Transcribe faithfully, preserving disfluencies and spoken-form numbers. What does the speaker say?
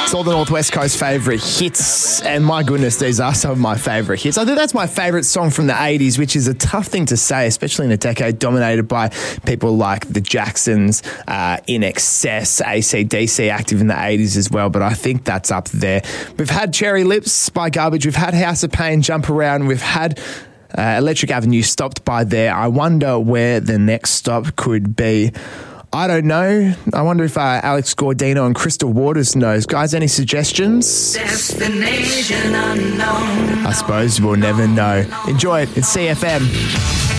It's all the Northwest Coast favourite hits, and my goodness, these are some of my favourite hits. I think that's my favourite song from the eighties, which is a tough thing to say, especially in a decade dominated by people like the Jacksons, uh, In Excess, A C D C active in the eighties as well, but I think that's up there. We've had Cherry Lips by Garbage, we've had House of Pain, Jump Around, we've had uh, Electric Avenue stopped by there. I wonder where the next stop could be. I don't know. I wonder if uh, Alex Gordino and Crystal Waters knows. Guys, any suggestions? Destination unknown. I suppose we'll never know. Enjoy it. It's C F M.